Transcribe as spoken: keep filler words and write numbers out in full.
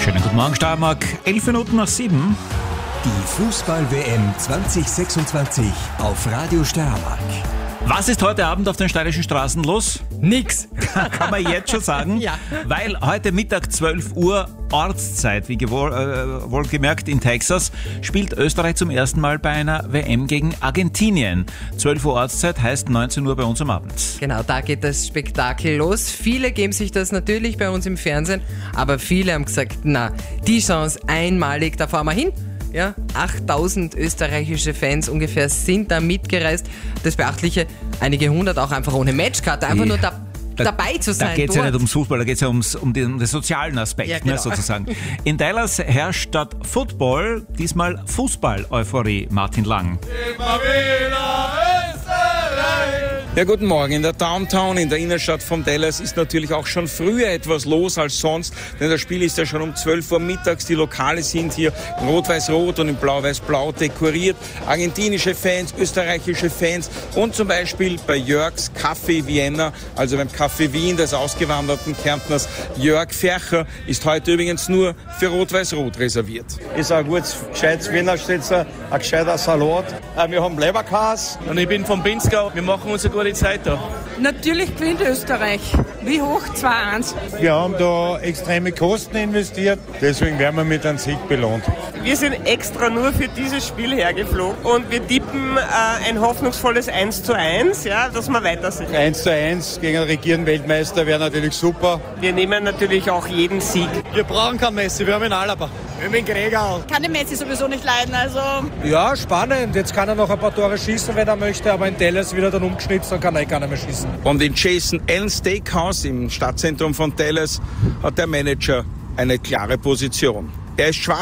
Schönen guten Morgen, Steiermark. Elf Minuten nach sieben. Die Fußball-W M zwanzig sechsundzwanzig auf Radio Steiermark. Was ist heute Abend auf den steirischen Straßen los? Nix. Kann man jetzt schon sagen. Ja. Weil heute Mittag zwölf Uhr Ortszeit, wie gewohl, äh, wohlgemerkt in Texas, spielt Österreich zum ersten Mal bei einer W M gegen Argentinien. zwölf Uhr Ortszeit heißt neunzehn Uhr bei uns am Abend. Genau, da geht das Spektakel los. Viele geben sich das natürlich bei uns im Fernsehen, aber viele haben gesagt, na, die Chance einmalig, da fahren wir hin. Ja, achttausend österreichische Fans ungefähr sind da mitgereist. Das Beachtliche, einige hundert auch einfach ohne Matchkarte, einfach Ja. nur da, Da, dabei zu sein. Da geht es ja dort. nicht ums Fußball, da geht es ja ums, um, den, um den sozialen Aspekt, Ja, genau. ne, sozusagen. In Dallas herrscht statt Football diesmal Fußball-Euphorie. Martin Lang. Ja, guten Morgen. In der Downtown, in der Innenstadt von Dallas ist natürlich auch schon früher etwas los als sonst, denn das Spiel ist ja schon um zwölf Uhr mittags. Die Lokale sind hier in Rot-Weiß-Rot und in Blau-Weiß-Blau dekoriert. Argentinische Fans, österreichische Fans und zum Beispiel bei Jörgs Café Vienna, also beim Café Wien des ausgewanderten Kärntners Jörg Fercher, ist heute übrigens nur für Rot-Weiß-Rot reserviert. Ist ein gutes, gescheites Wiener Schnitzel, ein gescheiter Salat. Wir haben Leberkäse. Und ich bin vom Pinzgau. Wir machen uns eine gute Zeit da. Natürlich gewinnt Österreich. Wie hoch? zwei eins. Wir haben da extreme Kosten investiert, deswegen werden wir mit einem Sieg belohnt. Wir sind extra nur für dieses Spiel hergeflogen und wir tippen äh, ein hoffnungsvolles eins zu eins, ja, dass wir weiter sind. eins zu eins gegen einen regierenden Weltmeister wäre natürlich super. Wir nehmen natürlich auch jeden Sieg. Wir brauchen kein Messi, wir haben ihn Alaba. Wir haben ihn Gregor. Kann den Messi sowieso nicht leiden, also... Ja, spannend. Jetzt kann er noch ein paar Tore schießen, wenn er möchte, aber in Dallas wird er dann umgeschnitzt, dann kann er eh keiner mehr schießen. Und in Jason Allen Steakhouse im Stadtzentrum von Dallas hat der Manager eine klare Position. Er ist schwarz